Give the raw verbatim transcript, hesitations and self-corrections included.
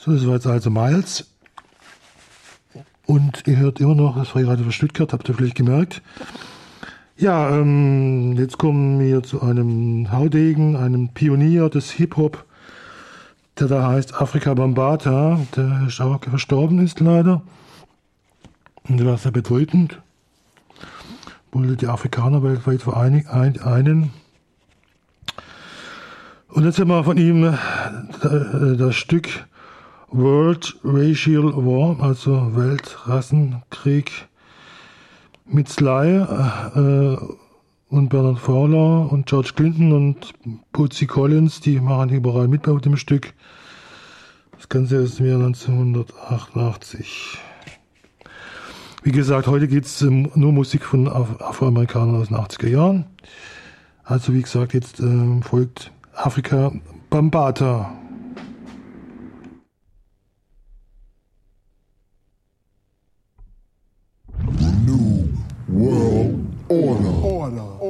So, das war jetzt also Miles. Und ihr hört immer noch das Freie Radio für Stuttgart, habt ihr vielleicht gemerkt. Ja, ähm, jetzt kommen wir zu einem Haudegen, einem Pionier des Hip-Hop, der da heißt Afrika Bambaataa, der auch verstorben ist leider. Und der war sehr bedeutend. Wollte die Afrikaner weltweit vereinen. Und jetzt haben wir von ihm das Stück World Racial War, also Weltrassenkrieg, mit Sly äh, und Bernard Fowler und George Clinton und Bootsy Collins, die machen überall mit bei dem Stück. Das Ganze ist im Jahr neunzehnhundertachtundachtzig. Wie gesagt, heute geht es um nur Musik von Af- Afroamerikanern aus den achtziger Jahren. Also wie gesagt, jetzt äh, folgt Afrika Bambaataa. The New World Order. Order.